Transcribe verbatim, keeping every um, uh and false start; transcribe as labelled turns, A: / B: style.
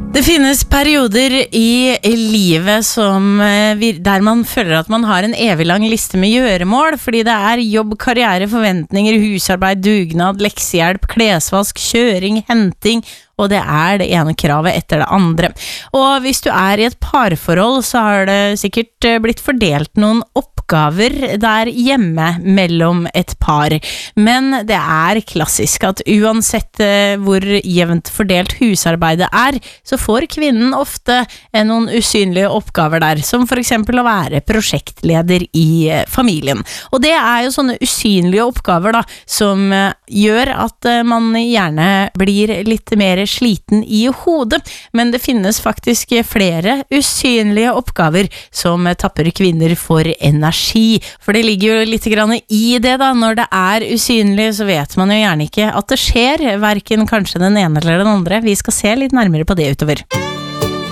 A: Det finnes perioder i livet som, der man føler at man har en evig lang liste med gjøremål, fordi det er jobb, karriere, forventninger, husarbeid, dugnad, leksehjelp, klesvask, kjøring, henting, og det er det ene kravet etter det andre. Og hvis du er i et parforhold, så har det sikkert blitt fordelt noen oppgaver der hjemme mellom et par. Men det er klassisk at uansett hvor jevnt fordelt husarbeidet er, så får kvinnen ofte noen usynlige oppgaver der, som for eksempel å være prosjektleder i familien. Og det er jo sånne usynlige oppgaver da, som gjør at man gjerne blir litt mer sliten i hodet, men det finnes faktisk flere usynlige oppgaver som tapper kvinner for energi, for det ligger jo litt grann i det da, når det er usynlig så vet man jo gjerne ikke at det skjer, hverken kanskje den ene eller den andre. Vi skal se litt nærmere på det utover.